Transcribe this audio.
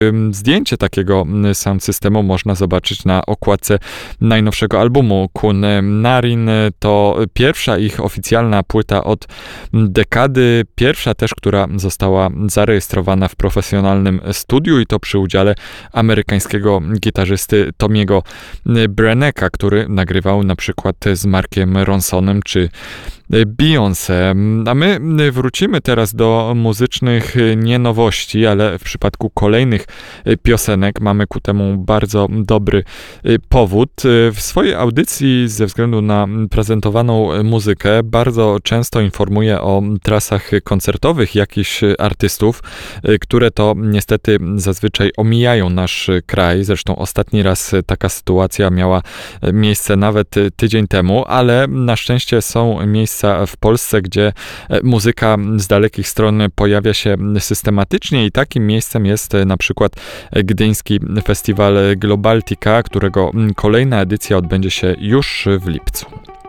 Zdjęcie takiego sound systemu można zobaczyć na okładce najnowszego albumu Kun Narin. To pierwsza ich oficjalna płyta od dekady, pierwsza też, która została zarejestrowana w profesjonalnym studiu i to przy udziale amerykańskiego gitarzysty Tomiego Brennecka, który nagrywał na przykład z Markiem Ronsonem czy Beyoncé. A my wrócimy teraz do muzycznych nienowości, ale w przypadku kolejnych piosenek mamy ku temu bardzo dobry powód. W swojej audycji ze względu na prezentowaną muzykę bardzo często informuję o trasach koncertowych jakichś artystów, które to niestety zazwyczaj omijają nasz kraj. Zresztą ostatni raz taka sytuacja miała miejsce nawet tydzień temu, ale na szczęście są miejsca w Polsce, gdzie muzyka z dalekich stron pojawia się systematycznie i takim miejscem jest na przykład gdyński festiwal Globaltica, którego kolejna edycja odbędzie się już w lipcu.